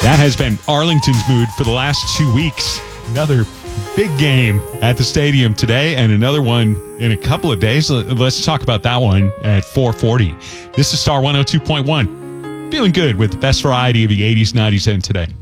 That has been Arlington's mood for the last 2 weeks. Another big game at the stadium today and another one in a couple of days. Let's talk about that one at 4:40. This is Star 102.1. Feeling good with the best variety of the 80s, 90s, and today.